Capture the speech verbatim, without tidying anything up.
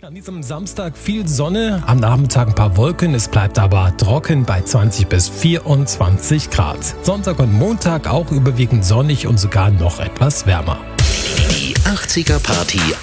An diesem Samstag viel Sonne, am Nachmittag ein paar Wolken, es bleibt aber trocken bei zwanzig bis vierundzwanzig Grad. Sonntag und Montag auch überwiegend sonnig und sogar noch etwas wärmer. Die achtziger Party